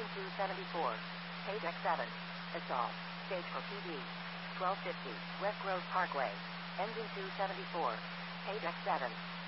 Engine 274. Page X7. Assault. Stage for PD. 1250. West Grove Parkway. Engine 274. Page X7.